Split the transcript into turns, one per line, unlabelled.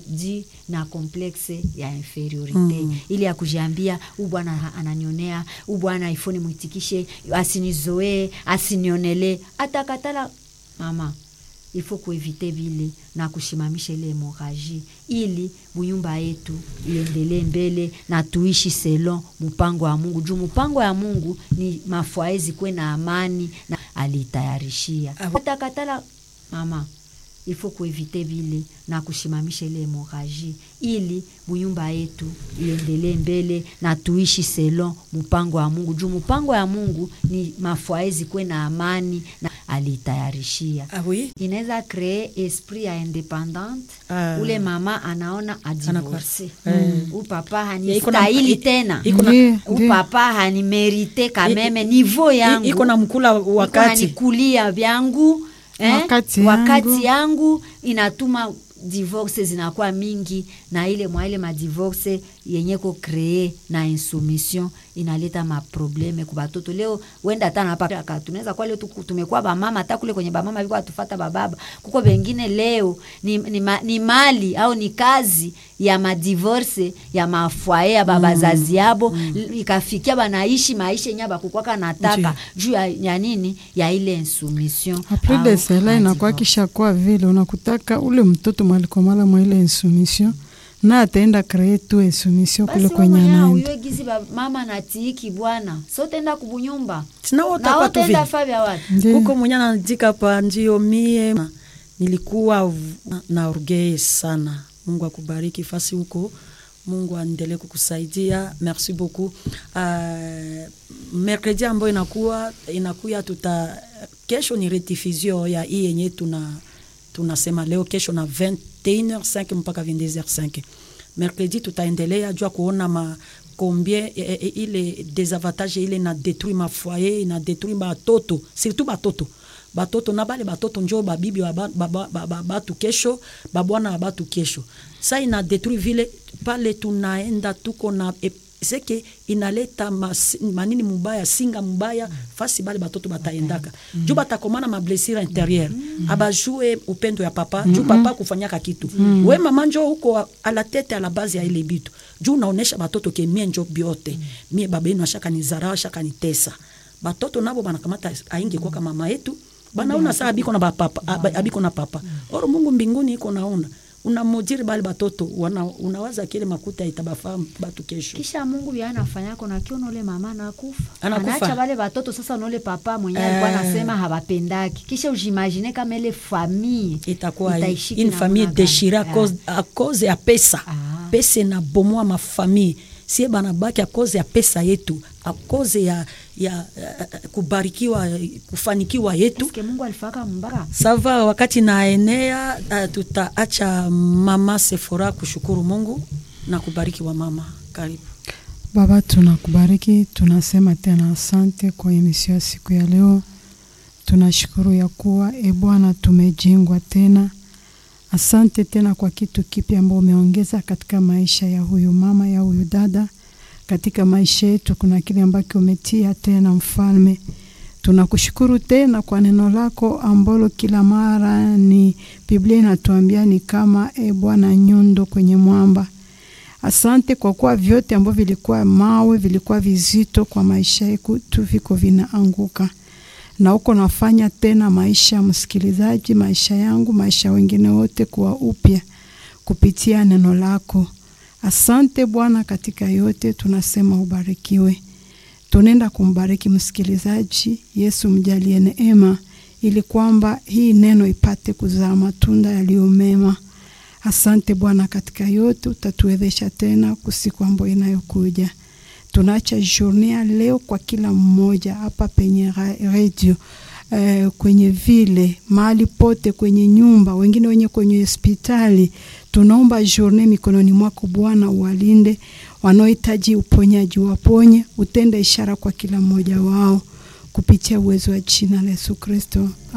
di na complexe ya inferiorite. Ili ya kujiambia bwana ananionea, bwana ifoni muitikishe, asinizoe, asinionele, atakatala. Mama, il faut kuevite vile na kushimamisha ile hemorrhagie ili bunyumba yetu iendelee mbele na tuishi selon mpango wa Mungu. Juu mpango ya Mungu ni mafuaezi kwe na amani na alitayarishia. Atakatala. Mama, il faut kuevite vile na kushimamisha ile hemorrhagie ili bunyumba yetu iendelee mbele na tuishi selon mpango wa Mungu. Juu mpango ya Mungu ni mafuaezi kwe na amani na alitayarishia.
Oui.
Inaweza créer esprit ya independante. Ule mama anaona adivorce. Papa hanistahili tena. Papa hanimerite kameme niveau yangu.
Iko na mkula wakati.
Nikulia vyangu. Wakati yangu inatuma divorce zinakuwa mingi, na ile mwa ile ma divorce yenye ko créer na insoumission inaleta ma probleme kwa watoto. Leo wenda tana hapa tunaweza kwa leo tumekuwa ba mama hata kule kwenye ba mama biko atufuata baba kuko wengine leo ni mali au ni kazi ya ma divorce ya mafoyer ya baba zazi yabo ikafikia banaishi maisha nyaba kukwaka nataka juu ya nini ya ile insoumission.
Après de cela inakuwa kisha kwa vile unakutaka ule mtoto mwalikomala mwa ile insoumission na ataenda créer tu insoumission kule kwenye anaenda.
Huyo gizi mama natiki bwana. So tenda kubunyumba.
Na
utenda fabia watu.
Kuko mwenyana ndika pa ndio mie nilikuwa na orgueil sana. Mungu akubariki fasi huko. Mungu aendelee kukusaidia. Merci beaucoup. Mercredi ambayo inakuya kesho ni rediffusion ya hii yenye tunasema leo kesho na 21h05 mpaka 22h05. Mercredi tutaendelea jua kuona combien ile désavantage ile na détruit ma foyer, na détruit batoto, surtout batoto na bale batoto njo babibi batu kesho, babwana batu kesho. Sa ina détruit vile pale tunaenda tuko na seke inaleta manini mubaya, singa mubaya fasi bale batoto bataendaka. Juu batakomana ma blessure intérieure. Abajue upendo ya papa, juu papa kufanyaka kitu. We mama njo huko a la tete a la base ya ile bitu. Juu naonesha batoto ke mie njo biote. Mie baba yenu ashaka ni zara, ashaka ni tesa. Batoto nabo banakamata ainge kwa kama mama yetu. Banaona saa abiko na papa, abiko na papa. Oro Mungu mbinguni iko naona. Unamojiri bali batoto unawaza kile makuta itabafahamu batu kesho.
Kisha Mungu yeye anafanya kuna kio nole mama anakufa. Anaacha bale batoto sasa nole papa mwenyewe alikuwa anasema hawapendaki. Kisha ujimagine kama ile famille
itakuwa une famille déchirée à cause ya pesa. Pesa na bomoa ma famille. Sie banabaki a cause ya pesa yetu, a cause ya kubarikiwa kufanikiwa yetu.
Eske Mungu alifaka mbara?
Sava wakati naenea tutaacha mama Sephora kushukuru Mungu na kubariki wa mama. Karibu.
Baba, tunakubariki, tunasema tena asante kwa emission ya siku ya leo. Tunashukuru ya kuwa Bwana tumejengwa tena. Asante tena kwa kitu kipi ambao umeongeza katika maisha ya huyu mama, ya huyu dada. Katika maisha yetu kuna kile ambacho umetia tena mfalme. Tunakushukuru tena kwa neno lako ambalo kila mara ni Biblia inatuambia ni kama Bwana nyundo kwenye mwamba. Asante kwa kuwa vyote ambavyo vilikuwa mawe, vilikuwa vizito kwa maisha yetu viko vinaanguka. Na uko nafanya tena maisha ya msikilizaji, maisha yangu, maisha wengine wote kuwa upya kupitia neno lako. Asante Bwana, katika yote tunasema ubarikiwe. Tunaenda kumbariki msikilizaji. Yesu mjalie neema ili kwamba hii neno ipate kuzaa matunda yaliyo mema. Asante Bwana, katika yote utatuwezesha tena kusiku ambayo inayokuja. Tunaacha journée leo kwa kila mmoja hapa penye radio, kwenye vile mahali pote, kwenye nyumba, wengine wenye kwenye hospitali. Tunaomba journée mikononi mwako Bwana, uwalinde wanaohitaji uponyaji, waponye, utende ishara kwa kila mmoja wao kupitia uwezo wa jina la Yesu Kristo.